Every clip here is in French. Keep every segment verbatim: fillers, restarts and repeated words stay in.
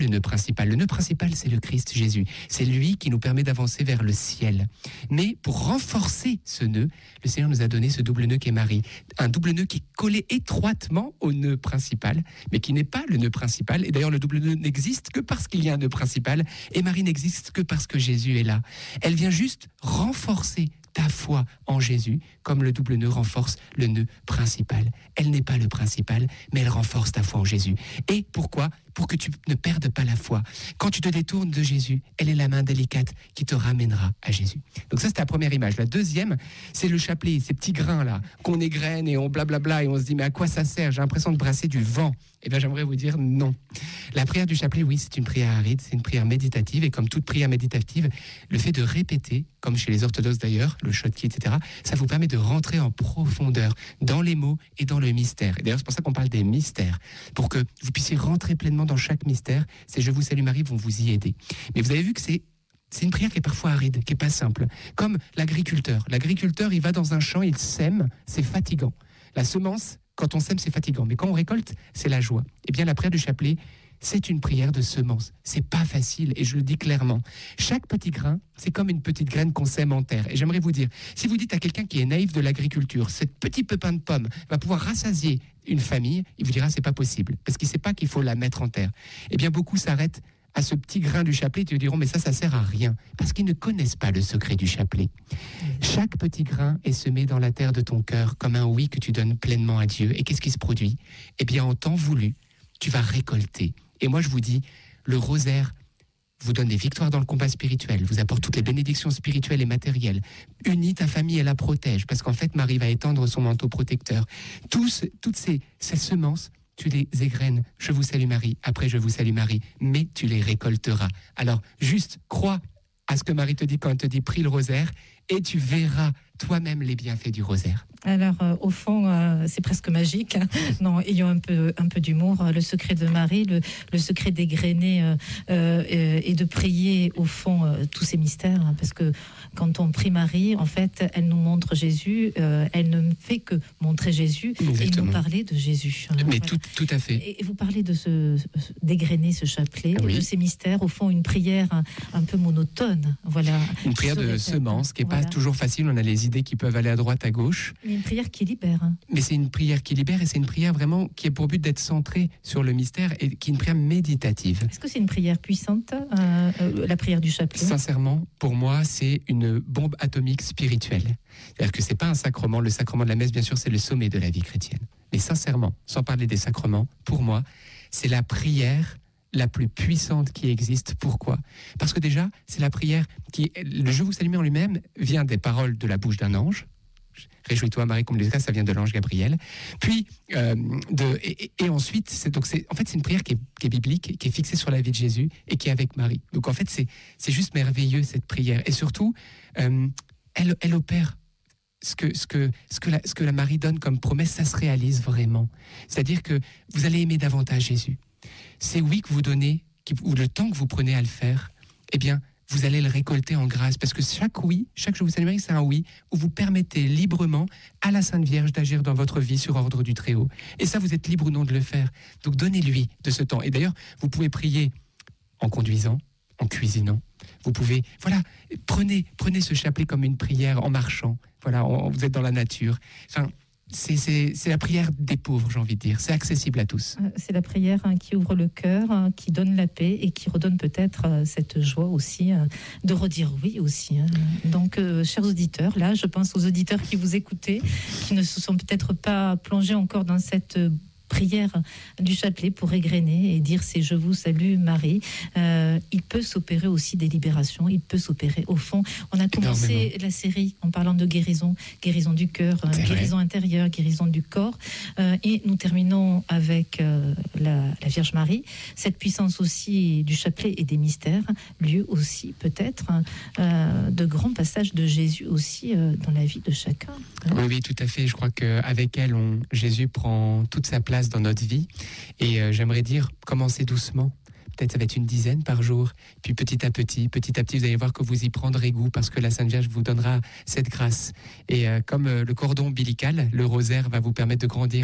le nœud principal. Le nœud principal, c'est le Christ Jésus. C'est lui qui nous permet d'avancer vers le ciel. Mais pour renforcer ce nœud, le Seigneur nous a donné ce double nœud qui est Marie. Un double nœud qui est collé étroitement au nœud principal, mais qui n'est pas le nœud principal. Et d'ailleurs, le double nœud n'existe que parce qu'il y a un nœud principal. Et Marie n'existe que parce que Jésus est là. Elle vient juste renforcer ta foi en Jésus, comme le double nœud renforce le nœud principal. Elle n'est pas le principal, mais elle renforce ta foi en Jésus. Et pourquoi ? Pour que tu ne perdes pas la foi. Quand tu te détournes de Jésus, elle est la main délicate qui te ramènera à Jésus. Donc ça, c'est la première image. La deuxième, c'est le chapelet, ces petits grains-là, qu'on égrène et on blablabla, et on se dit, mais à quoi ça sert ? J'ai l'impression de brasser du vent. Eh bien, j'aimerais vous dire non. La prière du chapelet, oui, c'est une prière aride, c'est une prière méditative, et comme toute prière méditative, le fait de répéter, comme chez les orthodoxes d'ailleurs, le Schottky, et cetera, ça vous permet de rentrer en profondeur dans les mots et dans le mystère. Et d'ailleurs, c'est pour ça qu'on parle des mystères, pour que vous puissiez rentrer pleinement dans chaque mystère. Ces « Je vous salue Marie » vont vous y aider. Mais vous avez vu que c'est C'est une prière qui est parfois aride, qui n'est pas simple. Comme l'agriculteur. L'agriculteur, il va dans un champ, il sème, c'est fatigant. La semence, quand on sème, c'est fatigant. Mais quand on récolte, c'est la joie. Eh bien, la prière du chapelet, c'est une prière de semence. C'est pas facile, et je le dis clairement. Chaque petit grain, c'est comme une petite graine qu'on sème en terre. Et j'aimerais vous dire, si vous dites à quelqu'un qui est naïf de l'agriculture, ce petit pépin de pomme va pouvoir rassasier une famille, il vous dira c'est pas possible, parce qu'il sait pas qu'il faut la mettre en terre. Eh bien, beaucoup s'arrêtent à ce petit grain du chapelet, ils te diront mais ça, ça sert à rien, parce qu'ils ne connaissent pas le secret du chapelet. Chaque petit grain est semé dans la terre de ton cœur comme un oui que tu donnes pleinement à Dieu. Et qu'est-ce qui se produit ? Eh bien, en temps voulu, tu vas récolter. Et moi, je vous dis, le rosaire vous donne des victoires dans le combat spirituel, vous apporte toutes les bénédictions spirituelles et matérielles, unit ta famille et la protège, parce qu'en fait, Marie va étendre son manteau protecteur. Tous, toutes ces, ces semences, tu les égrènes. Je vous salue Marie, après je vous salue Marie, mais tu les récolteras. Alors, juste crois à ce que Marie te dit quand elle te dit prie le rosaire, et tu verras toi-même les bienfaits du rosaire. Alors, euh, au fond, euh, c'est presque magique. Hein. Non, ayons un peu, un peu d'humour. Le secret de Marie, le, le secret d'égrener euh, euh, et de prier, au fond, euh, tous ces mystères. Hein, parce que quand on prie Marie, en fait, elle nous montre Jésus. Euh, elle ne fait que montrer Jésus. Exactement. Et nous parler de Jésus. Hein, Mais voilà. tout, tout à fait. Et vous parlez de ce, d'égrener ce chapelet, oui. de ces mystères. Au fond, une prière un, un peu monotone. Voilà. Une prière de semence qui n'est voilà. pas toujours facile. On a les idées qui peuvent aller à droite, à gauche. Mais une prière qui libère. Hein. Mais c'est une prière qui libère, et c'est une prière vraiment qui est pour but d'être centrée sur le mystère, et qui est une prière méditative. Est-ce que c'est une prière puissante, euh, euh, la prière du chapelet ? Sincèrement, pour moi, c'est une bombe atomique spirituelle. C'est-à-dire que c'est pas un sacrement. Le sacrement de la messe, bien sûr, c'est le sommet de la vie chrétienne. Mais sincèrement, sans parler des sacrements, pour moi, c'est la prière la plus puissante qui existe. Pourquoi ? Parce que déjà, c'est la prière qui... Le « Je vous salue » en lui-même vient des paroles de la bouche d'un ange. Réjouis-toi Marie, comme les cas, ça vient de l'ange Gabriel. Puis, euh, de, et, et ensuite, c'est, donc c'est, en fait, c'est une prière qui est, qui est biblique, qui est fixée sur la vie de Jésus et qui est avec Marie. Donc en fait, c'est, c'est juste merveilleux cette prière. Et surtout, euh, elle, elle opère ce que, ce, que, ce, que la, ce que la Marie donne comme promesse, ça se réalise vraiment. C'est-à-dire que vous allez aimer davantage Jésus. C'est oui que vous donnez, qui, ou le temps que vous prenez à le faire, eh bien, vous allez le récolter en grâce, parce que chaque oui, chaque Je vous salue Marie, c'est un oui où vous permettez librement à la Sainte Vierge d'agir dans votre vie sur ordre du Très-Haut. Et ça, vous êtes libre ou non de le faire. Donc donnez-lui de ce temps. Et d'ailleurs, vous pouvez prier en conduisant, en cuisinant. Vous pouvez, voilà, prenez, prenez ce chapelet comme une prière en marchant. Voilà, en, vous êtes dans la nature. Enfin, C'est, c'est, c'est la prière des pauvres, j'ai envie de dire. C'est accessible à tous. C'est la prière hein, qui ouvre le cœur, hein, qui donne la paix et qui redonne peut-être euh, cette joie aussi euh, de redire oui aussi. Hein. Donc, euh, chers auditeurs, là, je pense aux auditeurs qui vous écoutez, qui ne se sont peut-être pas plongés encore dans cette euh, prière du chapelet pour égrener et dire c'est je vous salue Marie. Euh, il peut s'opérer aussi des libérations, il peut s'opérer au fond. On a commencé Énormément. La série en parlant de guérison, guérison du cœur, euh, guérison intérieure, guérison du corps, euh, et nous terminons avec euh, la, la Vierge Marie. Cette puissance aussi du chapelet et des mystères, lieu aussi peut-être euh, de grands passages de Jésus aussi euh, dans la vie de chacun. Oui, oui, tout à fait. Je crois qu'avec elle, on, Jésus prend toute sa place dans notre vie, et euh, j'aimerais dire commencez doucement, peut-être ça va être une dizaine par jour, puis petit à petit petit à petit vous allez voir que vous y prendrez goût, parce que la Sainte Vierge vous donnera cette grâce, et euh, comme euh, le cordon ombilical, le rosaire va vous permettre de grandir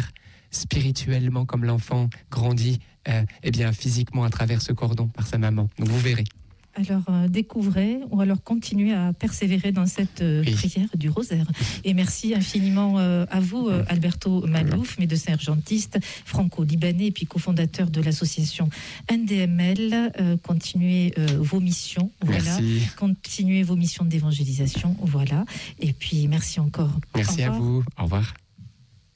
spirituellement comme l'enfant grandit, euh, eh bien physiquement à travers ce cordon par sa maman. Donc vous verrez. Alors euh, découvrez ou alors continuez à persévérer dans cette euh, Oui. prière du rosaire. Et merci infiniment euh, à vous, euh, Alberto Malouf, médecin urgentiste franco-libanais et puis cofondateur de l'association N D M L. Euh, continuez euh, vos missions, voilà. Merci. Continuez vos missions d'évangélisation, voilà. Et puis merci encore. Merci Au à revoir. vous. Au revoir.